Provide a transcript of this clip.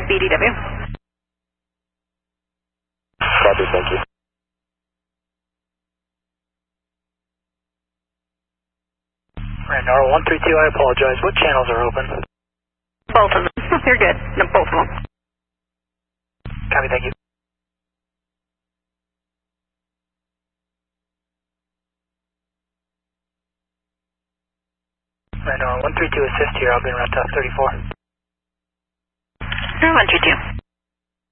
BDW. Copy, thank you. Randar 132, I apologize. What channels are open? Both of them. You're good. No, both of them. Copy, thank you. Randar 132, assist here. I'll be in route 34. 132.